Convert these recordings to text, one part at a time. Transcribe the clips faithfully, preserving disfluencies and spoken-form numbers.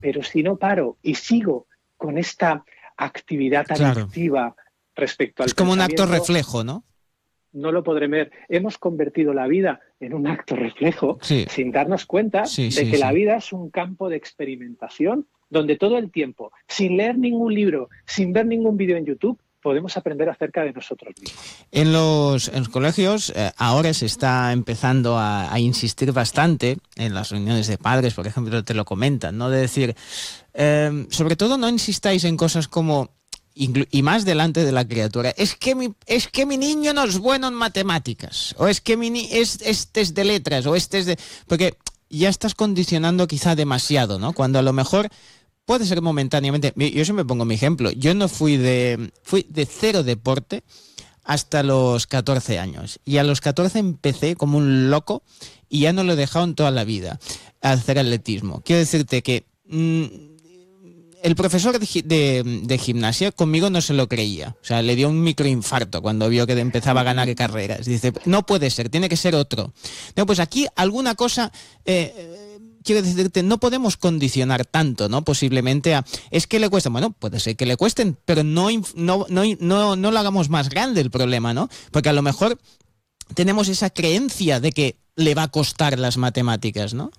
pero si no paro y sigo con esta actividad adictiva claro. respecto al Es como un acto pensamiento, reflejo, ¿no? No lo podré ver. Hemos convertido la vida en un acto reflejo sí. sin darnos cuenta sí, de sí, que sí. la vida es un campo de experimentación donde todo el tiempo, sin leer ningún libro, sin ver ningún vídeo en YouTube, podemos aprender acerca de nosotros mismos. En los, en los colegios eh, ahora se está empezando a, a insistir bastante en las reuniones de padres, por ejemplo, te lo comentan, ¿no? De decir, eh, sobre todo no insistáis en cosas como, y más delante de la criatura, es que mi, es que mi niño no es bueno en matemáticas, o es que mi ni, es, este es de letras, o este es de... Porque ya estás condicionando quizá demasiado, ¿no? Cuando a lo mejor... Puede ser momentáneamente. Yo siempre pongo mi ejemplo. Yo no fui de fui de cero deporte hasta los catorce años. Y a los catorce empecé como un loco y ya no lo he dejado en toda la vida a hacer atletismo. Quiero decirte que mmm, el profesor de, de, de gimnasia conmigo no se lo creía. O sea, le dio un microinfarto cuando vio que empezaba a ganar carreras. Dice, no puede ser, tiene que ser otro. No, pues aquí alguna cosa... Eh, quiero decirte, no podemos condicionar tanto, ¿no? Posiblemente a... Es que le cuesta, bueno, puede ser que le cuesten, pero no, no, no, no, no lo hagamos más grande el problema, ¿no? Porque a lo mejor tenemos esa creencia de que le va a costar las matemáticas, ¿no?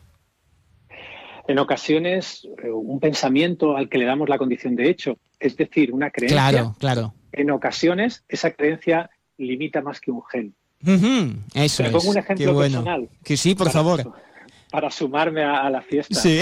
En ocasiones, un pensamiento al que le damos la condición de hecho, es decir, una creencia. Claro, claro. En ocasiones, esa creencia limita más que un gen. Uh-huh, eso Te es. pongo un ejemplo Qué bueno. personal. Que sí, por para, favor. Para sumarme a, a la fiesta. Sí.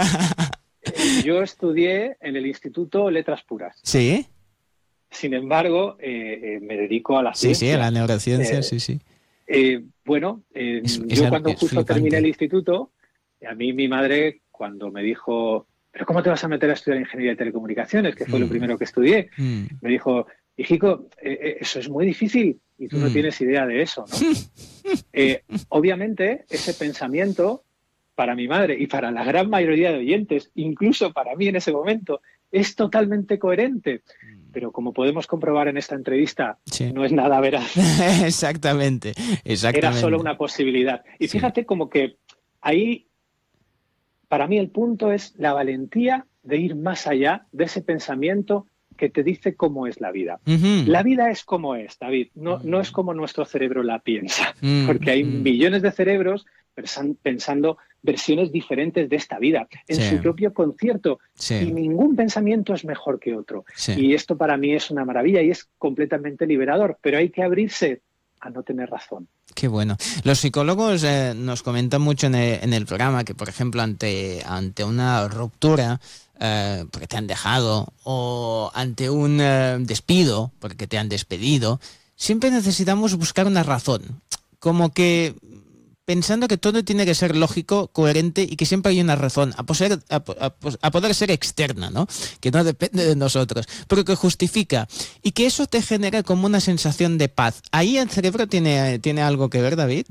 Yo estudié en el Instituto Letras Puras. Sí. Sin embargo, eh, eh, me dedico a la sí, ciencia. Sí, sí, a la neurociencia, eh, sí, sí. Eh, bueno, eh, es, yo es, cuando es justo flipante. terminé el instituto, a mí mi madre cuando me dijo, ¿pero cómo te vas a meter a estudiar Ingeniería de Telecomunicaciones? Que fue mm. lo primero que estudié. Mm. Me dijo, hijico, eh, eso es muy difícil y tú mm. no tienes idea de eso, ¿no? eh, obviamente, ese pensamiento para mi madre y para la gran mayoría de oyentes, incluso para mí en ese momento, es totalmente coherente. Pero como podemos comprobar en esta entrevista, sí. no es nada veraz. exactamente, exactamente. Era solo una posibilidad. Y sí. fíjate como que ahí, para mí el punto es la valentía de ir más allá de ese pensamiento que te dice cómo es la vida. Uh-huh. La vida es como es, David, no, uh-huh. no es como nuestro cerebro la piensa, uh-huh. porque hay millones de cerebros pensando versiones diferentes de esta vida, en sí. su propio concierto, sí. y ningún pensamiento es mejor que otro. Sí. Y esto para mí es una maravilla y es completamente liberador, pero hay que abrirse a no tener razón. Qué bueno. Los psicólogos eh, nos comentan mucho en el, en el programa que, por ejemplo, ante, ante una ruptura, eh, porque te han dejado, o ante un eh, despido, porque te han despedido, siempre necesitamos buscar una razón, como que pensando que todo tiene que ser lógico, coherente y que siempre hay una razón, a, poseer, a, a, a poder ser externa, ¿no? Que no depende de nosotros, pero que justifica y que eso te genera como una sensación de paz. ¿Ahí el cerebro tiene, tiene algo que ver, David?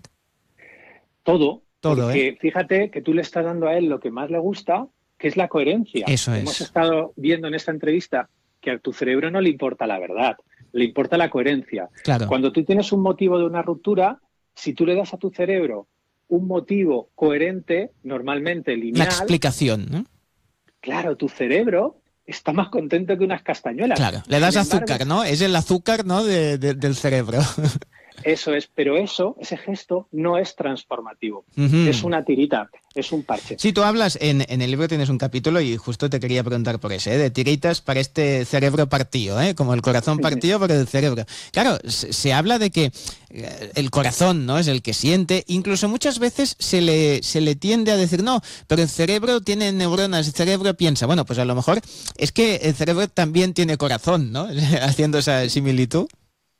Todo, todo porque ¿eh? Fíjate que tú le estás dando a él lo que más le gusta, que es la coherencia. Eso es. Hemos estado viendo en esta entrevista que a tu cerebro no le importa la verdad, le importa la coherencia. Claro. Cuando tú tienes un motivo de una ruptura, si tú le das a tu cerebro un motivo coherente, normalmente lineal... La explicación, ¿no? Claro, tu cerebro está más contento que unas castañuelas. Claro, le das embargo, azúcar, ¿no? Es el azúcar, ¿no? De, de, del cerebro. Eso es, pero eso, ese gesto, no es transformativo. Uh-huh. Es una tirita, es un parche. Sí, tú hablas, en, en el libro tienes un capítulo y justo te quería preguntar por eso, ¿eh? De tiritas para este cerebro partido, ¿eh? Como el corazón partido, pero el cerebro. Claro, se, se habla de que eh, el corazón, ¿no? Es el que siente, incluso muchas veces se le, se le tiende a decir, no, pero el cerebro tiene neuronas, el cerebro piensa. Bueno, pues a lo mejor es que el cerebro también tiene corazón, ¿no? Haciendo esa similitud.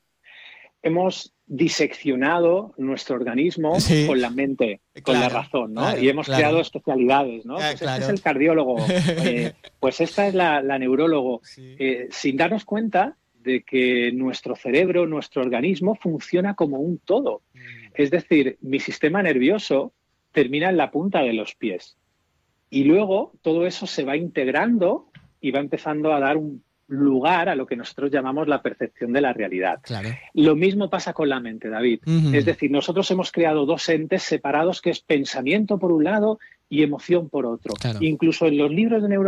Hemos diseccionado nuestro organismo sí. con la mente, claro, con la razón, ¿no? Claro, y hemos claro. creado especialidades, ¿no? Ah, pues claro. este es el cardiólogo, eh, pues esta es la, la neurólogo, sí. eh, sin darnos cuenta de que nuestro cerebro, nuestro organismo funciona como un todo. Mm. Es decir, mi sistema nervioso termina en la punta de los pies y luego todo eso se va integrando y va empezando a dar un lugar a lo que nosotros llamamos la percepción de la realidad. Claro. Lo mismo pasa con la mente, David. Uh-huh. Es decir, nosotros hemos creado dos entes separados, que es pensamiento por un lado y emoción por otro. Claro. Incluso en los libros de neurociencia